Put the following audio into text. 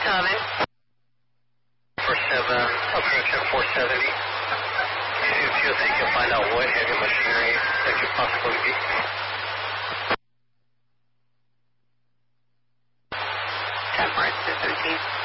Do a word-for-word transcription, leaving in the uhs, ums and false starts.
Common. four seven, approaching four seventy. See if you think you'll find out what heavy machinery that could possibly be. ten four, two thirteen.